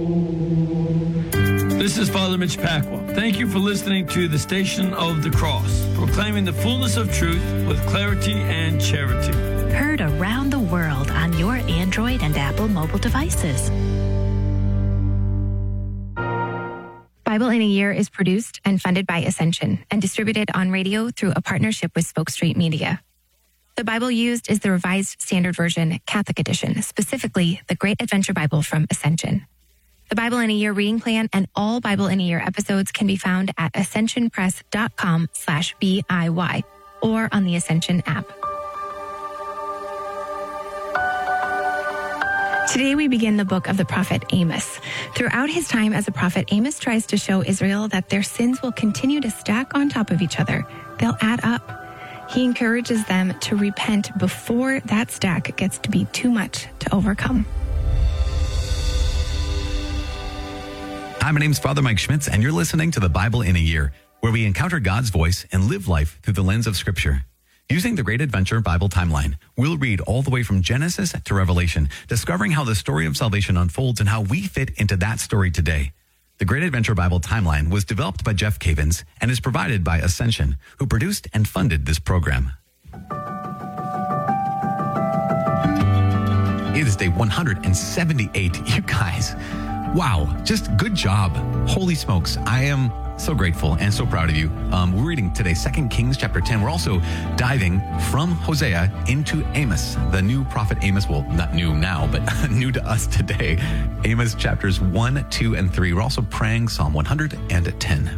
This is Father Mitch Pacwa. Thank you for listening to the Station of the Cross, proclaiming the fullness of truth with clarity and charity. Heard around the world on your Android and Apple mobile devices. Bible in a Year is produced and funded by Ascension and distributed on radio through a partnership with Spoke Street Media. The Bible used is the Revised Standard Version Catholic Edition, specifically the Great Adventure Bible from Ascension. The Bible in a Year reading plan and all Bible in a Year episodes can be found at ascensionpress.com/BIY or on the Ascension app. Today we begin the book of the prophet Amos. Throughout his time as a prophet, Amos tries to show Israel that their sins will continue to stack on top of each other. They'll add up. He encourages them to repent before that stack gets to be too much to overcome. Hi, my name's Father Mike Schmitz, and you're listening to the Bible in a Year, where we encounter God's voice and live life through the lens of Scripture. Using the Great Adventure Bible timeline, we'll read all the way from Genesis to Revelation, discovering how the story of salvation unfolds and how we fit into that story today. The Great Adventure Bible timeline was developed by Jeff Cavins and is provided by Ascension, who produced and funded this program. It is day 178. You guys, wow, just good job. Holy smokes. I am so grateful and so proud of you. We're reading today 2 Kings chapter 10. We're also diving from Hosea into Amos, the new prophet Amos. Well, not new now, but new to us today. Amos chapters 1, 2, and 3. We're also praying Psalm 110.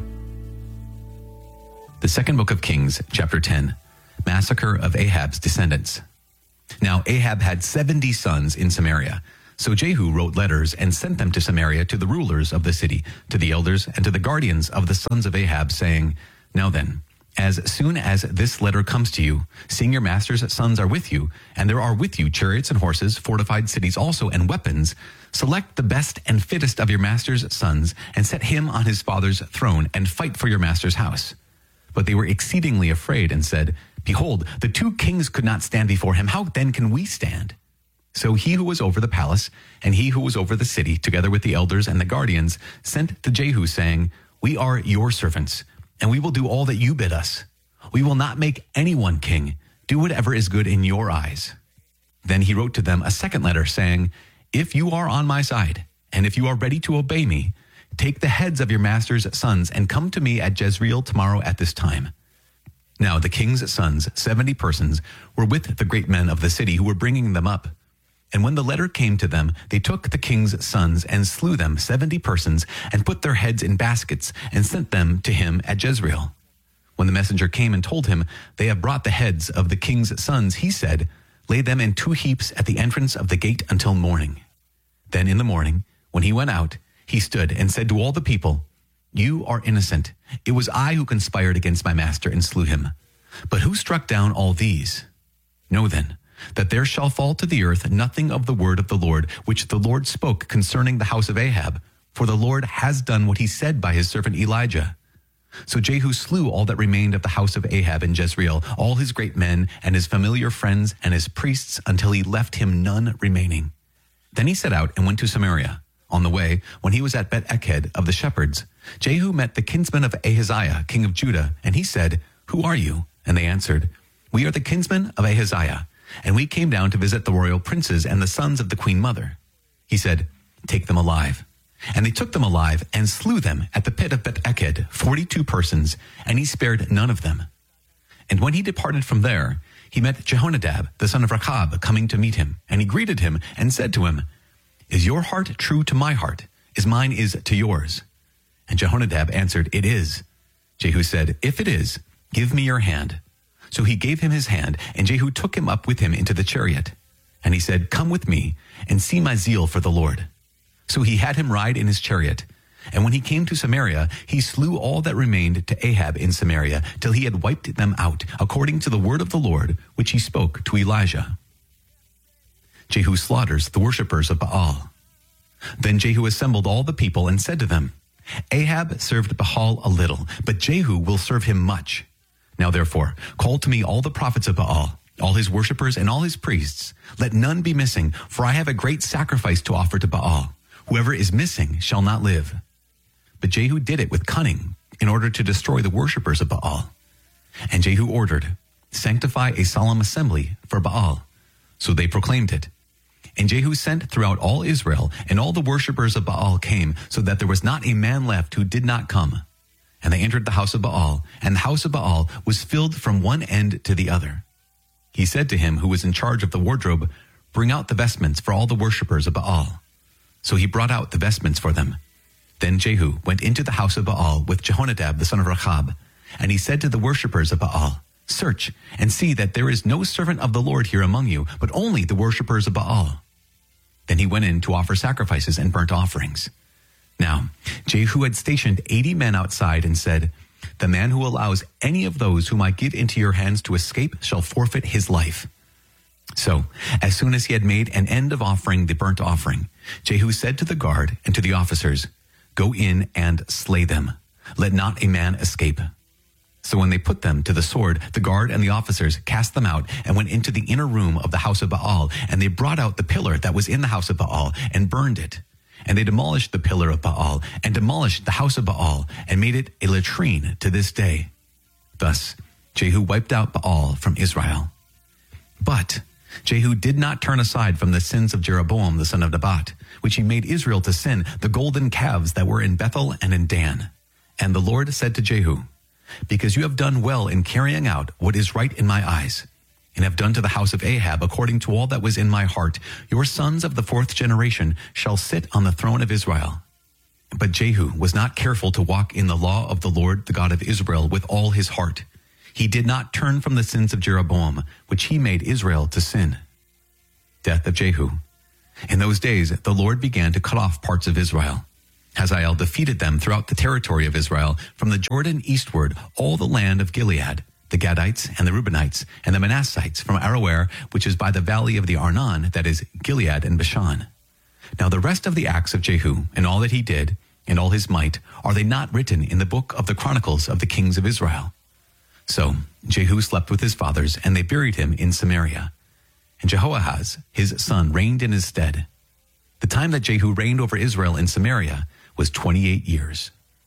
The second book of Kings, chapter 10, massacre of Ahab's descendants. Now Ahab had 70 sons in Samaria. So Jehu wrote letters and sent them to Samaria to the rulers of the city, to the elders, and to the guardians of the sons of Ahab, saying, Now then, as soon as this letter comes to you, seeing your master's sons are with you, and there are with you chariots and horses, fortified cities also, and weapons, select the best and fittest of your master's sons, and set him on his father's throne, and fight for your master's house. But they were exceedingly afraid, and said, Behold, the 2 kings could not stand before him. How then can we stand? So he who was over the palace and he who was over the city, together with the elders and the guardians, sent to Jehu, saying, We are your servants, and we will do all that you bid us. We will not make anyone king. Do whatever is good in your eyes. Then he wrote to them a second letter, saying, If you are on my side, and if you are ready to obey me, take the heads of your master's sons and come to me at Jezreel tomorrow at this time. Now the king's sons, 70 persons, were with the great men of the city who were bringing them up. And when the letter came to them, they took the king's sons and slew them, 70 persons, and put their heads in baskets and sent them to him at Jezreel. When the messenger came and told him, They have brought the heads of the king's sons, he said, Lay them in 2 heaps at the entrance of the gate until morning. Then in the morning, when he went out, he stood and said to all the people, You are innocent. It was I who conspired against my master and slew him. But who struck down all these? Know then, that there shall fall to the earth nothing of the word of the Lord, which the Lord spoke concerning the house of Ahab, for the Lord has done what he said by his servant Elijah. So Jehu slew all that remained of the house of Ahab in Jezreel, all his great men and his familiar friends and his priests, until he left him none remaining. Then he set out and went to Samaria. On the way, when he was at Bet-Eked of the shepherds, Jehu met the kinsmen of Ahaziah, king of Judah, and he said, Who are you? And they answered, We are the kinsmen of Ahaziah, and we came down to visit the royal princes and the sons of the queen mother. He said, Take them alive. And they took them alive and slew them at the pit of Bet-Eked, 42 persons, and he spared none of them. And when he departed from there, he met Jehonadab, the son of Rechab, coming to meet him. And he greeted him and said to him, Is your heart true to my heart, as mine is to yours? And Jehonadab answered, It is. Jehu said, If it is, give me your hand. So he gave him his hand, and Jehu took him up with him into the chariot. And he said, Come with me, and see my zeal for the Lord. So he had him ride in his chariot. And when he came to Samaria, he slew all that remained to Ahab in Samaria, till he had wiped them out, according to the word of the Lord, which he spoke to Elijah. Jehu slaughters the worshippers of Baal. Then Jehu assembled all the people and said to them, Ahab served Baal a little, but Jehu will serve him much. Now therefore, call to me all the prophets of Baal, all his worshippers and all his priests. Let none be missing, for I have a great sacrifice to offer to Baal. Whoever is missing shall not live. But Jehu did it with cunning in order to destroy the worshippers of Baal. And Jehu ordered, sanctify a solemn assembly for Baal. So they proclaimed it. And Jehu sent throughout all Israel, and all the worshippers of Baal came, so that there was not a man left who did not come. And they entered the house of Baal, and the house of Baal was filled from one end to the other. He said to him who was in charge of the wardrobe, bring out the vestments for all the worshippers of Baal. So he brought out the vestments for them. Then Jehu went into the house of Baal with Jehonadab the son of Rechab, and he said to the worshippers of Baal, search and see that there is no servant of the Lord here among you, but only the worshippers of Baal. Then he went in to offer sacrifices and burnt offerings. Now, Jehu had stationed 80 men outside and said, the man who allows any of those whom I give into your hands to escape shall forfeit his life. So, as soon as he had made an end of offering the burnt offering, Jehu said to the guard and to the officers, go in and slay them. Let not a man escape. So when they put them to the sword, the guard and the officers cast them out and went into the inner room of the house of Baal, and they brought out the pillar that was in the house of Baal and burned it. And they demolished the pillar of Baal and demolished the house of Baal and made it a latrine to this day. Thus, Jehu wiped out Baal from Israel. But Jehu did not turn aside from the sins of Jeroboam the son of Nebat, which he made Israel to sin, the golden calves that were in Bethel and in Dan. And the Lord said to Jehu, because you have done well in carrying out what is right in my eyes, and have done to the house of Ahab according to all that was in my heart, your sons of the 4th generation shall sit on the throne of Israel. But Jehu was not careful to walk in the law of the Lord, the God of Israel, with all his heart. He did not turn from the sins of Jeroboam, which he made Israel to sin. Death of Jehu. In those days, the Lord began to cut off parts of Israel. Hazael defeated them throughout the territory of Israel, from the Jordan eastward, all the land of Gilead, the Gadites and the Reubenites and the Manassites from Aroer, which is by the valley of the Arnon, that is Gilead and Bashan. Now the rest of the acts of Jehu, and all that he did, and all his might, are they not written in the book of the Chronicles of the kings of Israel? So Jehu slept with his fathers, and they buried him in Samaria. And Jehoahaz, his son, reigned in his stead. The time that Jehu reigned over Israel in Samaria was 28 years.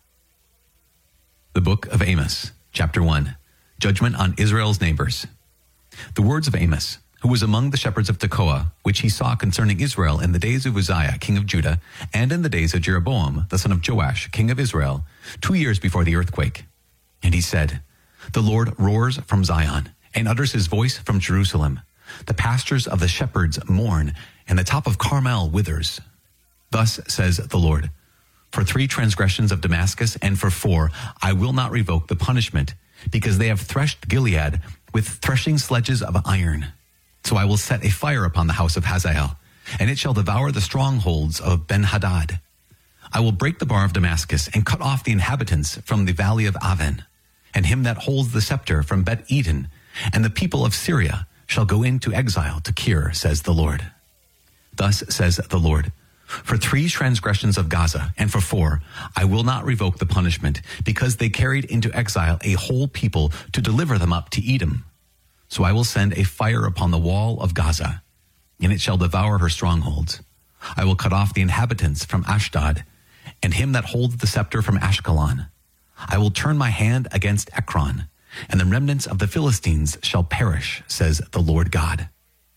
The book of Amos, chapter 1, Judgment on Israel's neighbors. The words of Amos, who was among the shepherds of Tekoa, which he saw concerning Israel in the days of Uzziah, king of Judah, and in the days of Jeroboam, the son of Joash, king of Israel, 2 years before the earthquake. And he said, the Lord roars from Zion, and utters his voice from Jerusalem. The pastures of the shepherds mourn, and the top of Carmel withers. Thus says the Lord, for 3 transgressions of Damascus, and for 4, I will not revoke the punishment, because they have threshed Gilead with threshing sledges of iron. So I will set a fire upon the house of Hazael, and it shall devour the strongholds of Ben-Hadad. I will break the bar of Damascus, and cut off the inhabitants from the valley of Aven, and him that holds the scepter from Bet-Eden, and the people of Syria shall go into exile to Kir, says the Lord. Thus says the Lord, for 3 transgressions of Gaza, and for 4, I will not revoke the punishment, because they carried into exile a whole people to deliver them up to Edom. So I will send a fire upon the wall of Gaza, and it shall devour her strongholds. I will cut off the inhabitants from Ashdod, and him that holds the scepter from Ashkelon. I will turn my hand against Ekron, and the remnants of the Philistines shall perish, says the Lord God.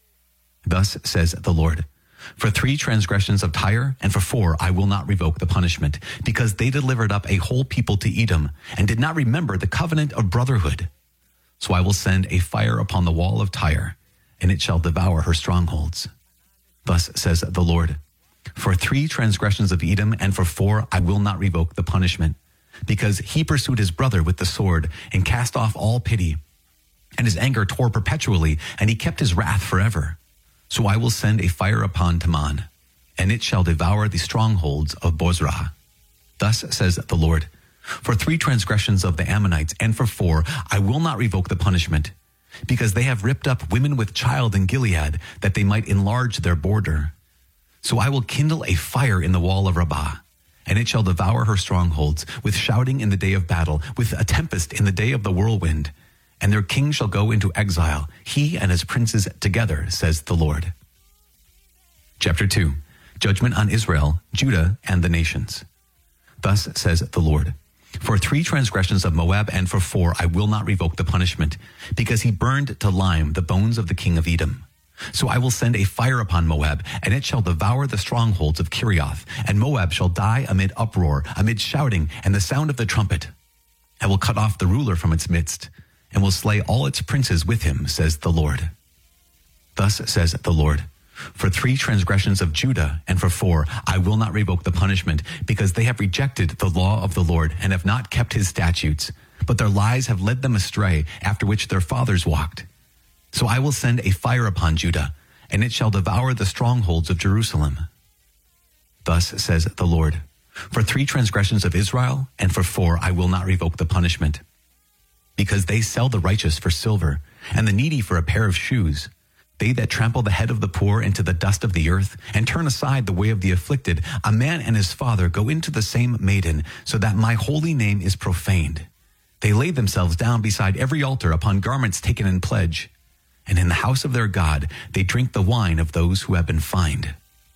Thus says the Lord, for 3 transgressions of Tyre, and for 4, I will not revoke the punishment, because they delivered up a whole people to Edom, and did not remember the covenant of brotherhood. So I will send a fire upon the wall of Tyre, and it shall devour her strongholds. Thus says the Lord, for 3 transgressions of Edom, and for 4, I will not revoke the punishment, because he pursued his brother with the sword, and cast off all pity, and his anger tore perpetually, and he kept his wrath forever. So I will send a fire upon Taman, and it shall devour the strongholds of Bozrah. Thus says the Lord, for 3 transgressions of the Ammonites, and for 4, I will not revoke the punishment, because they have ripped up women with child in Gilead, that they might enlarge their border. So I will kindle a fire in the wall of Rabbah, and it shall devour her strongholds, with shouting in the day of battle, with a tempest in the day of the whirlwind. And their king shall go into exile, he and his princes together, says the Lord. Chapter 2, judgment on Israel, Judah, and the nations. Thus says the Lord, for 3 transgressions of Moab and for 4 I will not revoke the punishment, because he burned to lime the bones of the king of Edom. So I will send a fire upon Moab, and it shall devour the strongholds of Kirioth, and Moab shall die amid uproar, amid shouting, and the sound of the trumpet. I will cut off the ruler from its midst, and will slay all its princes with him, says the Lord. Thus says the Lord, for 3 transgressions of Judah, and for 4 I will not revoke the punishment, because they have rejected the law of the Lord, and have not kept his statutes, but their lies have led them astray, after which their fathers walked. So I will send a fire upon Judah, and it shall devour the strongholds of Jerusalem. Thus says the Lord, for 3 transgressions of Israel, and for 4 I will not revoke the punishment, because they sell the righteous for silver, and the needy for a pair of shoes. They that trample the head of the poor into the dust of the earth, and turn aside the way of the afflicted, a man and his father go into the same maiden, so that my holy name is profaned. They lay themselves down beside every altar upon garments taken in pledge, and in the house of their God they drink the wine of those who have been fined.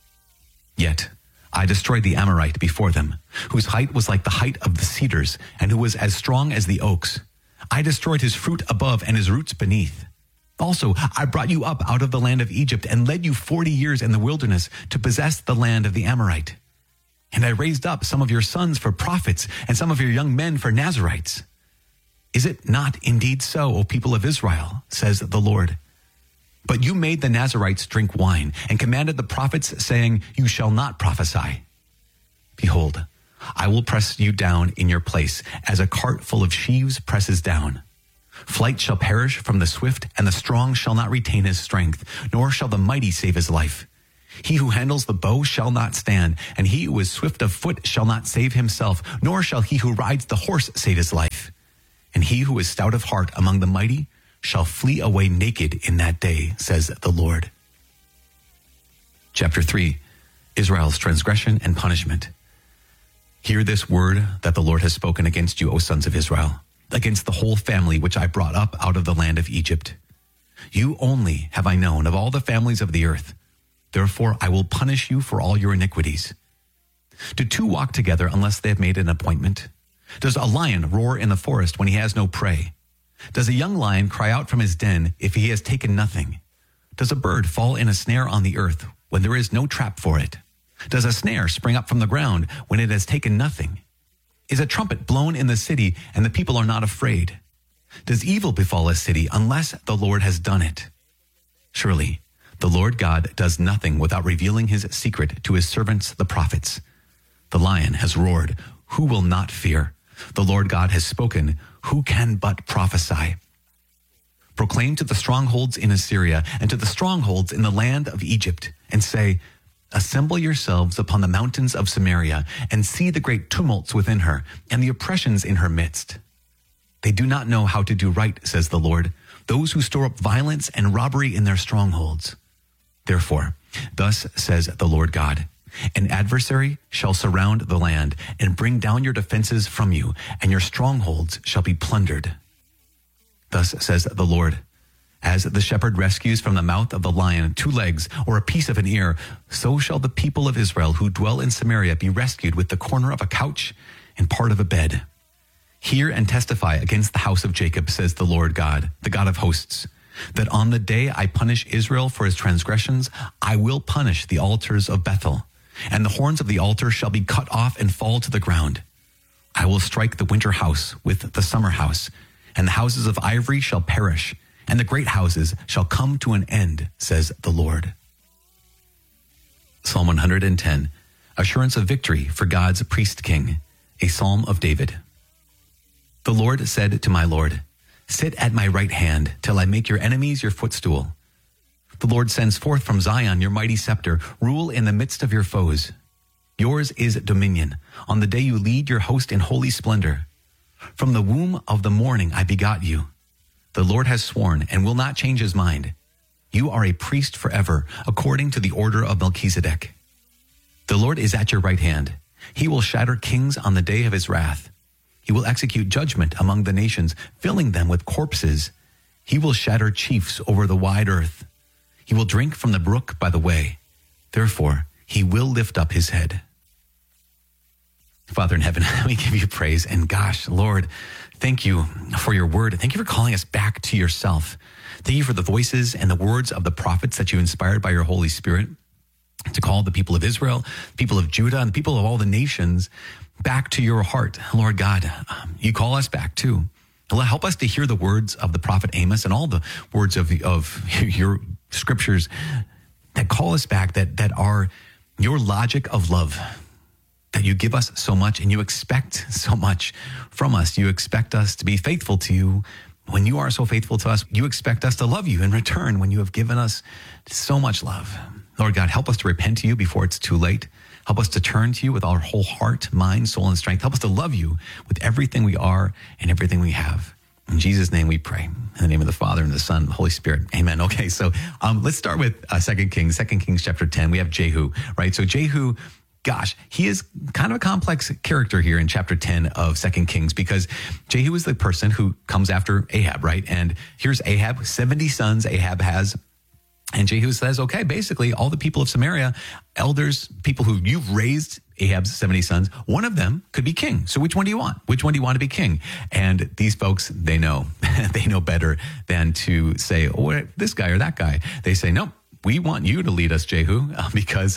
Yet I destroyed the Amorite before them, whose height was like the height of the cedars, and who was as strong as the oaks. I destroyed his fruit above and his roots beneath. Also, I brought you up out of the land of Egypt and led you 40 years in the wilderness to possess the land of the Amorite. And I raised up some of your sons for prophets and some of your young men for Nazirites. Is it not indeed so, O people of Israel, says the Lord? But you made the Nazirites drink wine and commanded the prophets, saying, you shall not prophesy. Behold, I will press you down in your place as a cart full of sheaves presses down. Flight shall perish from the swift, and the strong shall not retain his strength, nor shall the mighty save his life. He who handles the bow shall not stand, and he who is swift of foot shall not save himself, nor shall he who rides the horse save his life. And he who is stout of heart among the mighty shall flee away naked in that day, says the Lord. Chapter 3, Israel's transgression and punishment. Hear this word that the Lord has spoken against you, O sons of Israel, against the whole family which I brought up out of the land of Egypt. You only have I known of all the families of the earth. Therefore I will punish you for all your iniquities. Do 2 walk together unless they have made an appointment? Does a lion roar in the forest when he has no prey? Does a young lion cry out from his den if he has taken nothing? Does a bird fall in a snare on the earth when there is no trap for it? Does a snare spring up from the ground when it has taken nothing? Is a trumpet blown in the city and the people are not afraid? Does evil befall a city unless the Lord has done it? Surely the Lord God does nothing without revealing his secret to his servants the prophets. The lion has roared, who will not fear? The Lord God has spoken, who can but prophesy? Proclaim to the strongholds in Assyria and to the strongholds in the land of Egypt, and say, assemble yourselves upon the mountains of Samaria, and see the great tumults within her, and the oppressions in her midst. They do not know how to do right, says the Lord, those who store up violence and robbery in their strongholds. Therefore, thus says the Lord God, an adversary shall surround the land, and bring down your defenses from you, and your strongholds shall be plundered. Thus says the Lord, as the shepherd rescues from the mouth of the lion 2 legs or a piece of an ear, so shall the people of Israel who dwell in Samaria be rescued with the corner of a couch and part of a bed. Hear and testify against the house of Jacob, says the Lord God, the God of hosts, that on the day I punish Israel for his transgressions, I will punish the altars of Bethel, and the horns of the altar shall be cut off and fall to the ground. I will strike the winter house with the summer house, and the houses of ivory shall perish, and the great houses shall come to an end, says the Lord. Psalm 110, Assurance of Victory for God's Priest King, a Psalm of David. The Lord said to my Lord, sit at my right hand till I make your enemies your footstool. The Lord sends forth from Zion your mighty scepter, rule in the midst of your foes. Yours is dominion, on the day you lead your host in holy splendor. From the womb of the morning I begot you. The Lord has sworn and will not change his mind. You are a priest forever, according to the order of Melchizedek. The Lord is at your right hand. He will shatter kings on the day of his wrath. He will execute judgment among the nations, filling them with corpses. He will shatter chiefs over the wide earth. He will drink from the brook by the way. Therefore, he will lift up his head. Father in heaven, we give you praise. And gosh, Lord, thank you for your word. Thank you for calling us back to yourself. Thank you for the voices and the words of the prophets that you inspired by your Holy Spirit to call the people of Israel, people of Judah, and the people of all the nations back to your heart. Lord God, you call us back too. Help us to hear the words of the prophet Amos and all the words of your scriptures that call us back, that are your logic of love, that you give us so much and you expect so much from us. You expect us to be faithful to you. When you are so faithful to us, you expect us to love you in return when you have given us so much love. Lord God, help us to repent to you before it's too late. Help us to turn to you with our whole heart, mind, soul, and strength. Help us to love you with everything we are and everything we have. In Jesus' name we pray. In the name of the Father, and the Son, and the Holy Spirit. Amen. Okay, so let's start with 2 Kings chapter 10. We have Jehu, right? So Jehu, gosh, he is kind of a complex character here in chapter 10 of 2 Kings, because Jehu is the person who comes after Ahab, right? And here's Ahab, 70 sons Ahab has. And Jehu says, okay, basically all the people of Samaria, elders, people who you've raised, Ahab's 70 sons, one of them could be king. So which one do you want? Which one do you want to be king? And these folks, they know better than to say, oh, this guy or that guy. They say, no, we want you to lead us, Jehu, because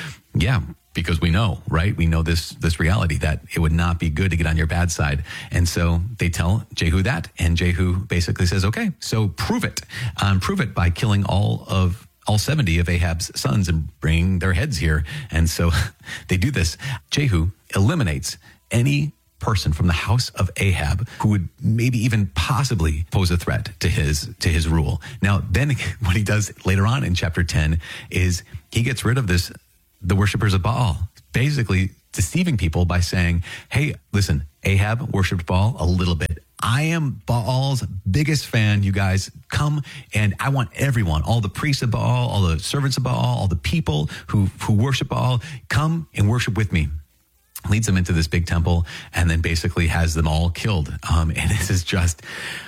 we know, right? We know this reality that it would not be good to get on your bad side. And so they tell Jehu that, and Jehu basically says, okay, so prove it. Prove it by killing all 70 of Ahab's sons and bringing their heads here. And so they do this. Jehu eliminates any person from the house of Ahab who would maybe even possibly pose a threat to his rule. Now, then what he does later on in chapter 10 is he gets rid of the worshipers of Baal, basically deceiving people by saying, hey, listen, Ahab worshiped Baal a little bit. I am Baal's biggest fan. You guys come, and I want everyone, all the priests of Baal, all the servants of Baal, all the people who worship Baal, come and worship with me. Leads them into this big temple and then basically has them all killed. And this is just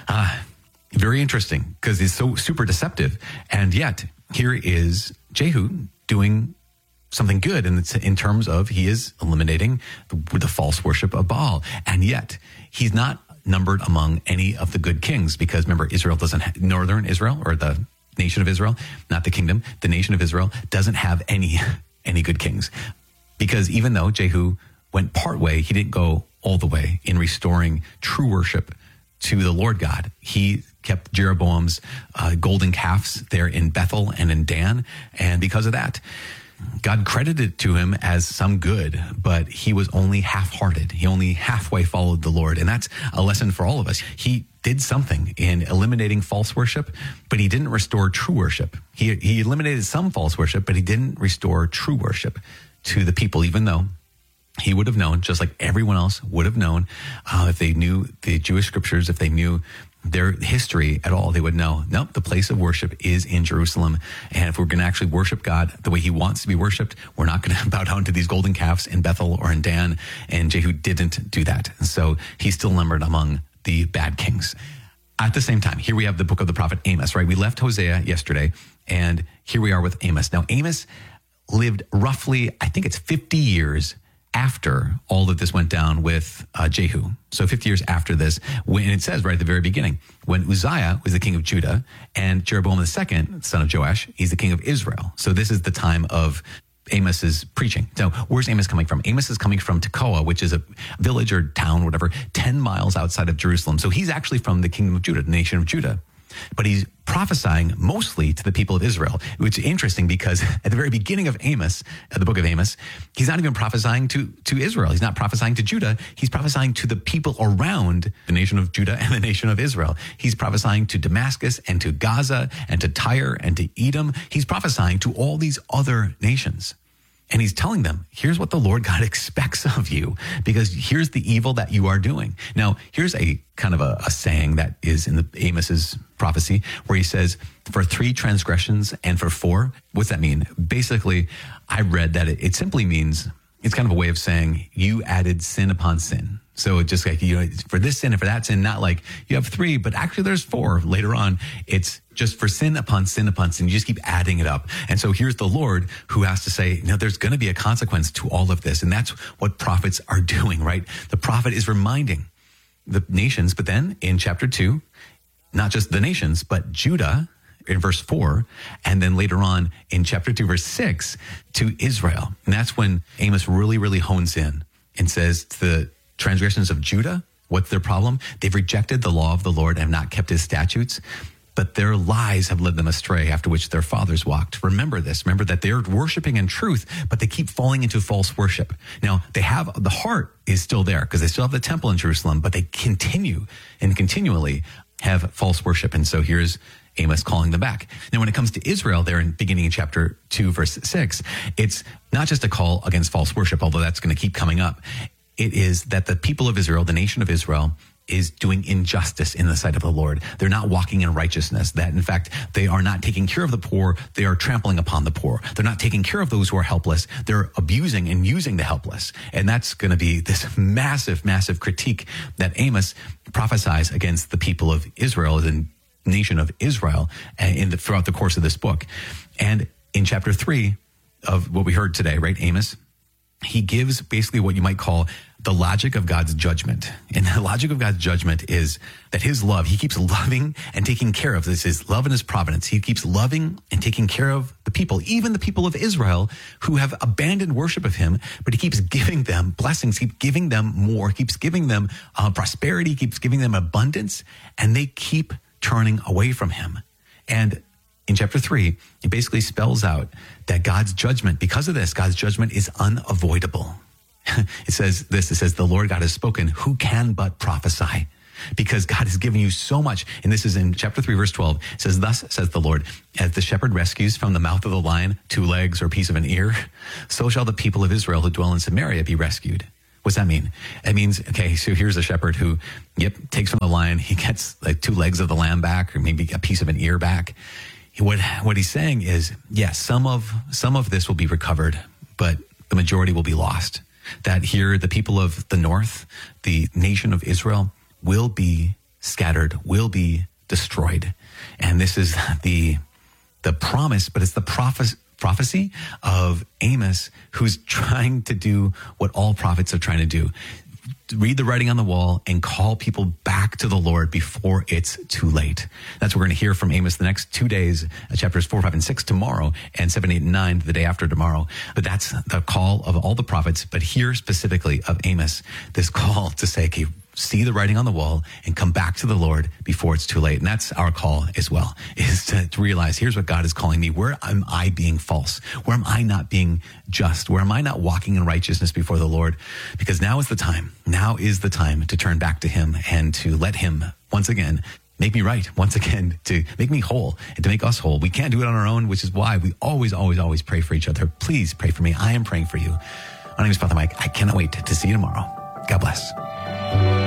very interesting because it's so super deceptive. And yet here is Jehu doing something good in terms of he is eliminating the false worship of Baal. And yet he's not numbered among any of the good kings, because remember, Israel doesn't northern Israel, or the nation of Israel, not the kingdom, the nation of Israel doesn't have any good kings, because even though Jehu went part way, he didn't go all the way in restoring true worship to the Lord God. He kept Jeroboam's golden calves there in Bethel and in Dan, and because of that, God credited to him as some good, but he was only half-hearted. He only halfway followed the Lord. And that's a lesson for all of us. He did something in eliminating false worship, but he didn't restore true worship. He eliminated some false worship, but he didn't restore true worship to the people, even though he would have known, just like everyone else would have known, if they knew the Jewish scriptures, if they knew their history at all, they would know, nope, the place of worship is in Jerusalem. And if we're going to actually worship God the way he wants to be worshiped, we're not going to bow down to these golden calves in Bethel or in Dan. And Jehu didn't do that. And so he's still numbered among the bad kings. At the same time, here we have the book of the prophet Amos, right? We left Hosea yesterday, and here we are with Amos. Now, Amos lived roughly, I think it's 50 years after all of this went down with Jehu. So 50 years after this, when it says right at the very beginning, when Uzziah was the king of Judah and Jeroboam II, son of Joash, he's the king of Israel. So this is the time of Amos's preaching. So where's Amos coming from? Amos is coming from Tekoa, which is a village or town, whatever, 10 miles outside of Jerusalem. So he's actually from the kingdom of Judah, the nation of Judah. But he's prophesying mostly to the people of Israel, which is interesting because at the very beginning of Amos, the book of Amos, he's not even prophesying to Israel. He's not prophesying to Judah. He's prophesying to the people around the nation of Judah and the nation of Israel. He's prophesying to Damascus and to Gaza and to Tyre and to Edom. He's prophesying to all these other nations. And he's telling them, here's what the Lord God expects of you, because here's the evil that you are doing. Now, here's a kind of a saying that is in the Amos's prophecy where he says, for 3 transgressions and for 4. What's that mean? Basically, I read that it simply means, it's kind of a way of saying you added sin upon sin. So just like, for this sin and for that sin, not like you have 3, but actually there's 4 later on. It's just for sin upon sin upon sin. You just keep adding it up. And so here's the Lord who has to say, there's going to be a consequence to all of this. And that's what prophets are doing, right? The prophet is reminding the nations, but then in chapter 2, not just the nations, but Judah in verse 4, and then later on in chapter 2, verse 6, to Israel. And that's when Amos really, really hones in and says to the transgressions of Judah, what's their problem? They've rejected the law of the Lord and have not kept his statutes, but their lies have led them astray, after which their fathers walked. Remember this. Remember that they're worshiping in truth, but they keep falling into false worship. Now, they have, the heart is still there because they still have the temple in Jerusalem, but they continue and continually have false worship. And so here's Amos calling them back. Now, when it comes to Israel, there in beginning in chapter 2, verse 6, it's not just a call against false worship, although that's going to keep coming up. It is that the people of Israel, the nation of Israel, is doing injustice in the sight of the Lord. They're not walking in righteousness. That, in fact, they are not taking care of the poor. They are trampling upon the poor. They're not taking care of those who are helpless. They're abusing and using the helpless. And that's going to be this massive, massive critique that Amos prophesies against the people of Israel, the nation of Israel, throughout the course of this book. And in chapter 3 of what we heard today, right, Amos, he gives basically what you might call the logic of God's judgment. And the logic of God's judgment is that his love, he keeps loving and taking care of. This is love and his providence. He keeps loving and taking care of the people, even the people of Israel who have abandoned worship of him, but he keeps giving them blessings, keeps giving them more, keeps giving them prosperity, keeps giving them abundance, and they keep turning away from him. And in chapter 3, it basically spells out that God's judgment, because of this, God's judgment is unavoidable. It says this, it says, the Lord God has spoken, who can but prophesy? Because God has given you so much. And this is in chapter 3, verse 12. It says, thus says the Lord, as the shepherd rescues from the mouth of the lion 2 legs or a piece of an ear, so shall the people of Israel who dwell in Samaria be rescued. What's that mean? It means, okay, so here's a shepherd who, takes from the lion, he gets like 2 legs of the lamb back, or maybe a piece of an ear back. What he's saying is, yes, some of this will be recovered, but the majority will be lost. That here, the people of the north, the nation of Israel, will be scattered, will be destroyed. And this is the promise, but it's the prophecy of Amos, who's trying to do what all prophets are trying to do. Read the writing on the wall and call people back to the Lord before it's too late. That's what we're going to hear from Amos the next 2 days, chapters 4, 5, and 6 tomorrow, and 7, 8, and 9 the day after tomorrow. But that's the call of all the prophets. But here specifically of Amos, this call to say, okay, see the writing on the wall and come back to the Lord before it's too late. And that's our call as well, is to realize, here's what God is calling me. Where am I being false? Where am I not being just? Where am I not walking in righteousness before the Lord? Because now is the time. Now is the time to turn back to him and to let him once again make me right, once again, to make me whole and to make us whole. We can't do it on our own, which is why we always, always, always pray for each other. Please pray for me. I am praying for you. My name is Father Mike. I cannot wait to see you tomorrow. God bless.